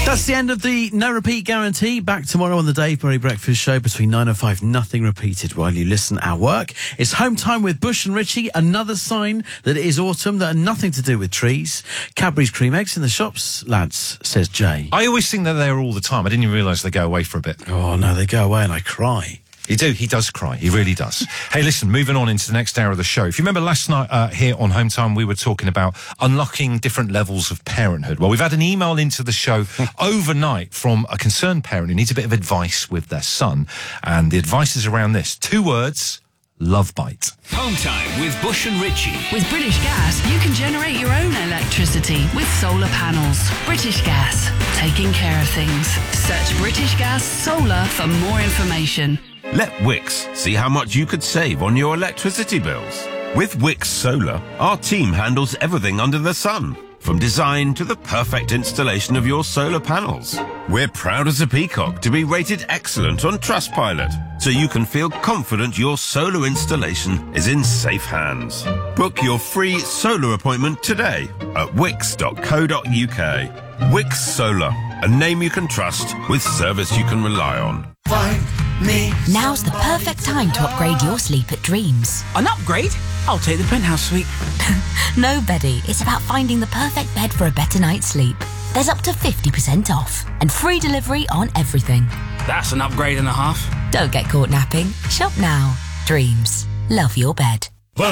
That's the end of the No Repeat Guarantee. Back tomorrow on the Dave Berry Breakfast Show between 9 and 5. Nothing repeated while you listen at work. It's home time with Bush and Richie. Another sign that it is autumn that had nothing to do with trees. Cadbury's cream eggs in the shops, lads, says Jay. I always think that they're all the time. I didn't even realise they go away for a bit. Oh, no, they go away and I cry. You do. He does cry. He really does. Hey, listen, moving on into the next hour of the show. If you remember last night here on Home Time, we were talking about unlocking different levels of parenthood. Well, we've had an email into the show overnight from a concerned parent who needs a bit of advice with their son. And the advice is around this. 2 words, love bite. Home Time with Bush and Richie. With British Gas, you can generate your own electricity with solar panels. British Gas, taking care of things. Search British Gas Solar for more information. Let Wix see how much you could save on your electricity bills. With Wix Solar, our team handles everything under the sun, from design to the perfect installation of your solar panels. We're proud as a peacock to be rated excellent on Trustpilot, so you can feel confident your solar installation is in safe hands. Book your free solar appointment today at wix.co.uk. Wix Solar, a name you can trust with service you can rely on. Now's the perfect time to upgrade your sleep at Dreams. An upgrade? I'll take the penthouse suite. No, Beddy, it's about finding the perfect bed for a better night's sleep. There's up to 50% off and free delivery on everything. That's an upgrade and a half. Don't get caught napping. Shop now. Dreams. Love your bed.